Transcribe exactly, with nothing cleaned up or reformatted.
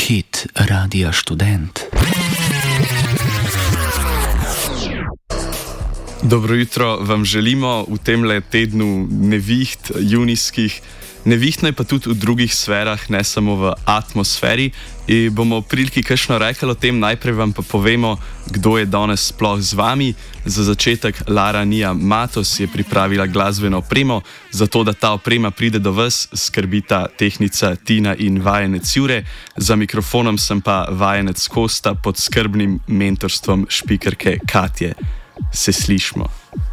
Hit Radia Študent. Dobro jutro vam želimo v temle tednu neviht, junijskih. Nevihtno je pa tudi v drugih sferah, ne samo v atmosferi. In bomo priliki kakšno rekli o tem, najprej vam pa povemo, kdo je danes sploh z vami. Za začetek Lara Nija Matos je pripravila glasbeno opremo, zato da ta oprema pride do vas, skrbita tehnica Tina in vajenec Jure. Za mikrofonom sem pa vajenec Kosta pod skrbnim mentorstvom špikerke Katje. Se slišmo.